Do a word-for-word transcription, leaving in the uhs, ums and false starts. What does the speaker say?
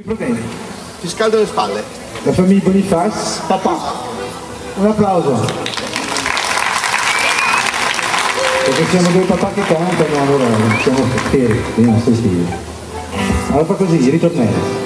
Va bene. Ti scaldo le spalle. La famiglia Bonifaz. Papà. Un applauso. Perché siamo due papà che cantano, allora siamo fieri dei nostri figli. Allora fa così, ritornello.